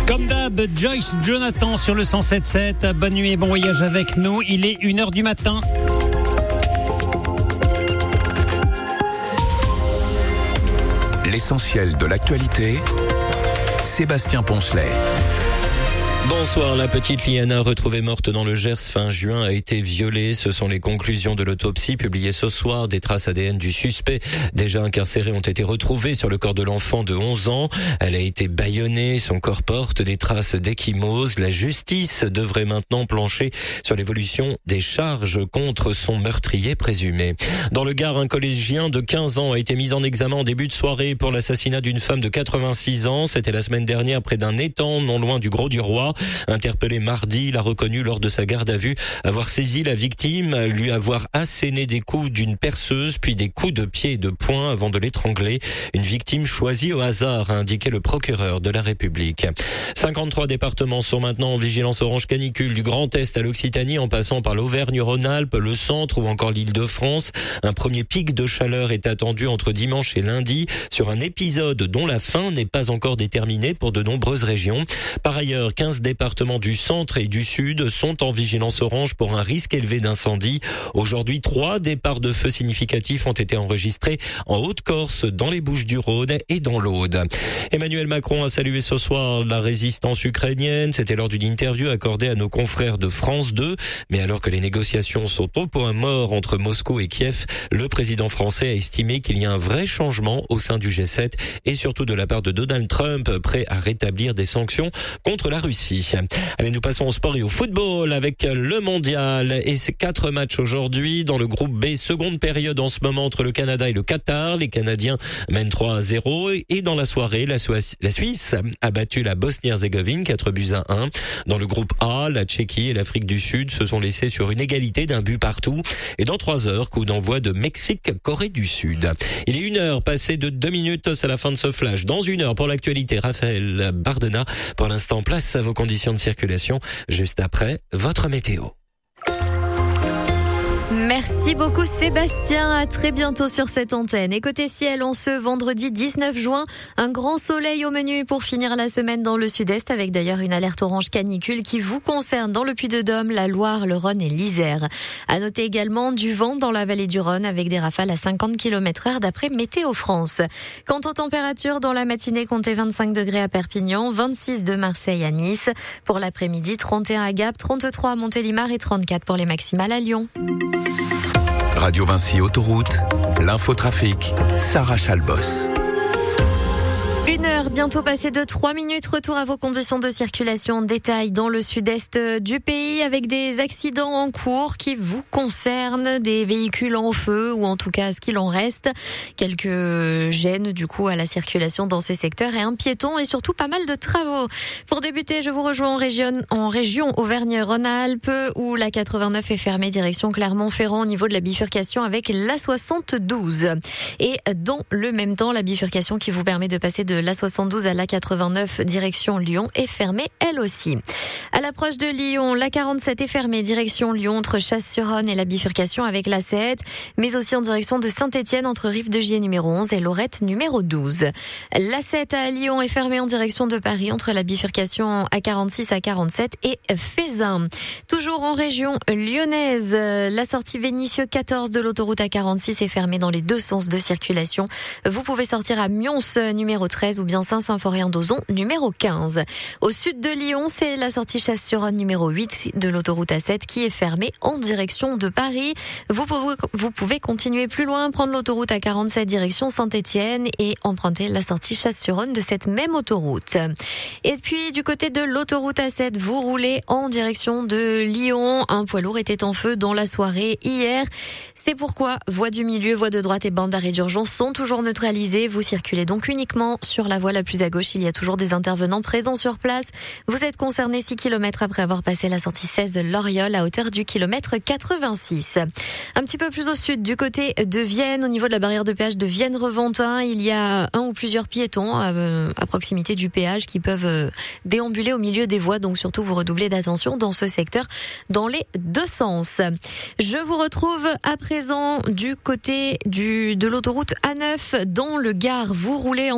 Comme d'hab, Joyce Jonathan sur le 107.7. Bonne nuit et bon voyage avec nous. Il est 1h du matin. L'essentiel de l'actualité, Sébastien Poncelet. Bonsoir. La petite Liana, retrouvée morte dans le Gers fin juin, a été violée. Ce sont les conclusions de l'autopsie publiées ce soir. Des traces ADN du suspect, déjà incarcéré, ont été retrouvées sur le corps de l'enfant de 11 ans. Elle a été bâillonnée. Son corps porte des traces d'ecchymose. La justice devrait maintenant plancher sur l'évolution des charges contre son meurtrier présumé. Dans le Gard, un collégien de 15 ans a été mis en examen en début de soirée pour l'assassinat d'une femme de 86 ans. C'était la semaine dernière près d'un étang non loin du Grau-du-Roi. Interpellé mardi, il a reconnu lors de sa garde à vue avoir saisi la victime, lui avoir asséné des coups d'une perceuse, puis des coups de pied et de poing avant de l'étrangler. Une victime choisie au hasard, a indiqué le procureur de la République. 53 départements sont maintenant en vigilance orange canicule, du Grand Est à l'Occitanie, en passant par l'Auvergne-Rhône-Alpes, le centre ou encore l'Île-de-France. Un premier pic de chaleur est attendu entre dimanche et lundi sur un épisode dont la fin n'est pas encore déterminée pour de nombreuses régions. Par ailleurs, 15 départements du centre et du sud sont en vigilance orange pour un risque élevé d'incendie. Aujourd'hui, 3 départs de feu significatifs ont été enregistrés en Haute-Corse, dans les Bouches-du-Rhône et dans l'Aude. Emmanuel Macron a salué ce soir la résistance ukrainienne. C'était lors d'une interview accordée à nos confrères de France 2. Mais alors que les négociations sont au point mort entre Moscou et Kiev, le président français a estimé qu'il y a un vrai changement au sein du G7 et surtout de la part de Donald Trump, prêt à rétablir des sanctions contre la Russie. Allez, nous passons au sport et au football avec le mondial et ses 4 matchs aujourd'hui dans le groupe B, seconde période en ce moment entre le Canada et le Qatar. Les Canadiens mènent 3-0 et dans la soirée, la Suisse a battu la Bosnie-Herzégovine 4-1. Dans le groupe A, la Tchéquie et l'Afrique du Sud se sont laissés sur une égalité d'un but partout. Et dans 3 heures, coup d'envoi de Mexique-Corée du Sud. Il est 1h passé de 2 minutes, c'est la fin de ce flash. Dans 1 heure pour l'actualité, Raphaël Bardena. Pour l'instant, place à vos conditions de circulation. Juste après, votre météo. Merci beaucoup Sébastien, à très bientôt sur cette antenne. Et côté ciel, on ce vendredi 19 juin, un grand soleil au menu pour finir la semaine dans le sud-est, avec d'ailleurs une alerte orange canicule qui vous concerne dans le Puy-de-Dôme, la Loire, le Rhône et l'Isère. À noter également du vent dans la vallée du Rhône avec des rafales à 50 km/h d'après Météo France. Quant aux températures, dans la matinée, comptez 25 degrés à Perpignan, 26 de Marseille à Nice. Pour l'après-midi, 31 à Gap, 33 à Montélimar et 34 pour les maximales à Lyon. Radio Vinci Autoroute, l'infotrafic, Sarah Chalbos. 1h, bientôt passé de 3 minutes. Retour à vos conditions de circulation. Détail dans le sud-est du pays avec des accidents en cours qui vous concernent, des véhicules en feu ou en tout cas ce qu'il en reste. Quelques gênes du coup à la circulation dans ces secteurs et un piéton et surtout pas mal de travaux. Pour débuter, je vous rejoins en région Auvergne-Rhône-Alpes où la 89 est fermée direction Clermont-Ferrand au niveau de la bifurcation avec la 72. Et dans le même temps, la bifurcation qui vous permet de passer de la 72 à la 89 direction Lyon est fermée elle aussi. À l'approche de Lyon, la 47 est fermée direction Lyon entre Chasse-sur-Rhône et la bifurcation avec la 7, mais aussi en direction de Saint-Étienne entre Rive-de-Gier numéro 11 et Lorette numéro 12. La 7 à Lyon est fermée en direction de Paris entre la bifurcation A46 à 47 et Fézin. Toujours en région lyonnaise, la sortie Vénissieux 14 de l'autoroute A46 est fermée dans les deux sens de circulation. Vous pouvez sortir à Mions numéro 13 ou bien Saint-Symphorien-d'Ozon numéro 15. Au sud de Lyon, c'est la sortie Chasse-sur-Rhône numéro 8 de l'autoroute A7 qui est fermée en direction de Paris. Vous pouvez continuer plus loin, prendre l'autoroute A47 direction Saint-Étienne et emprunter la sortie Chasse-sur-Rhône de cette même autoroute. Et puis du côté de l'autoroute A7, vous roulez en direction de Lyon. Un poids lourd était en feu dans la soirée hier. C'est pourquoi voie du milieu, voie de droite et bande d'arrêt d'urgence sont toujours neutralisées. Vous circulez donc uniquement sur la voie la plus à gauche. Il y a toujours des intervenants présents sur place. Vous êtes concerné 6 km après avoir passé la sortie 16 Loriol à hauteur du kilomètre 86. Un petit peu plus au sud, du côté de Vienne, au niveau de la barrière de péage de Vienne-Reventin, il y a un ou plusieurs piétons à proximité du péage qui peuvent déambuler au milieu des voies. Donc surtout, vous redoublez d'attention dans ce secteur, dans les deux sens. Je vous retrouve à présent du côté de l'autoroute A9 dans le Gard. Vous roulez entre Nîmes et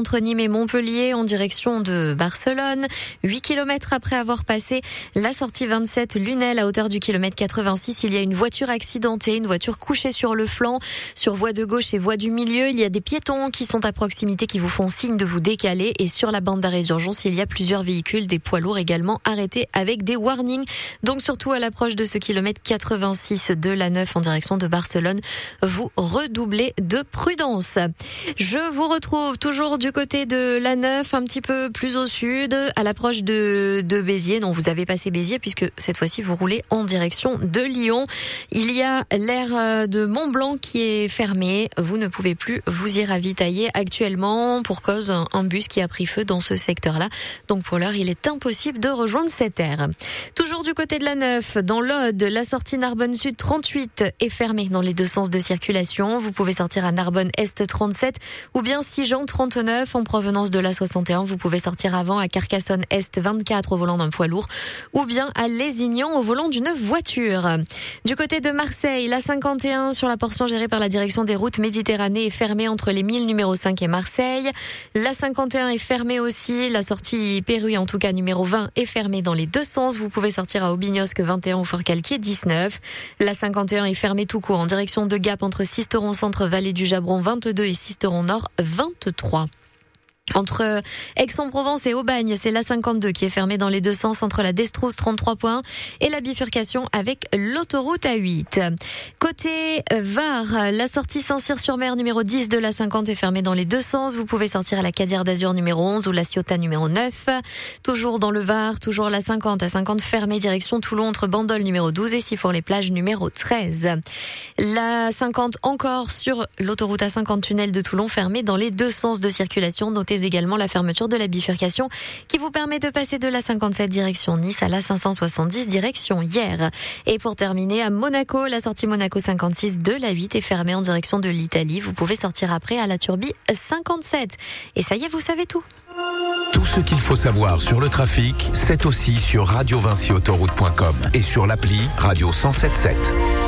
et Montpellier en direction de Barcelone. 8 km après avoir passé la sortie 27 Lunel à hauteur du kilomètre 86, il y a une voiture accidentée, une voiture couchée sur le flanc. Sur voie de gauche et voie du milieu, il y a des piétons qui sont à proximité qui vous font signe de vous décaler. Et sur la bande d'arrêt d'urgence, il y a plusieurs véhicules, des poids lourds également arrêtés avec des warnings. Donc surtout à l'approche de ce kilomètre 86 de l'A9 en direction de Barcelone, vous redoublez de prudence. Je vous retrouve toujours du côté de l'A9, un petit peu plus au sud, à l'approche de Béziers. Non, vous avez passé Béziers puisque cette fois-ci vous roulez en direction de Lyon. Il y a l'aire de Mont-Blanc qui est fermé. Vous ne pouvez plus vous y ravitailler actuellement pour cause un bus qui a pris feu dans ce secteur-là. Donc pour l'heure, il est impossible de rejoindre cette aire. Toujours du côté de l'A9, dans l'Aude, la sortie Narbonne Sud 38 est fermée dans les deux sens de circulation. Vous pouvez sortir à Narbonne Est 37 ou bien Sigean 39 en provenance de l'A61. Vous pouvez sortir avant à Carcassonne Est 24 au volant d'un poids lourd ou bien à Lézignan au volant d'une voiture. Du côté de Marseille, la 51 sur la portion gérée par la direction des routes Méditerranée est fermée entre les milles numéro 5 et Marseille. La 51 est fermée aussi. La sortie Péru, en tout cas numéro 20, est fermée dans les deux sens. Vous pouvez sortir à Aubignosc 21 ou Fort-Calquier 19. La 51 est fermée tout court en direction de Gap entre Sisteron Centre, Vallée du Jabron 22 et Sisteron Nord 23. Entre Aix-en-Provence et Aubagne, c'est la 52 qui est fermée dans les deux sens entre la Destrousse 33 points et la bifurcation avec l'autoroute A8. Côté Var, la sortie Saint-Cyr-sur-Mer numéro 10 de la 50 est fermée dans les deux sens. Vous pouvez sortir à la Cadière d'Azur numéro 11 ou la Ciotat numéro 9. Toujours dans le Var, toujours la 50 à 50 fermée direction Toulon entre Bandol numéro 12 et Sifour-les-Plages numéro 13. La 50 encore sur l'autoroute A50 tunnel de Toulon fermée dans les deux sens de circulation. Notez également la fermeture de la bifurcation qui vous permet de passer de la 57 direction Nice à la 570 direction Hyères. Et pour terminer, à Monaco, la sortie Monaco 56 de la 8 est fermée en direction de l'Italie. Vous pouvez sortir après à la Turbie 57. Et ça y est, vous savez tout. Tout ce qu'il faut savoir sur le trafic, c'est aussi sur radiovinciautoroute.com et sur l'appli Radio 107.7.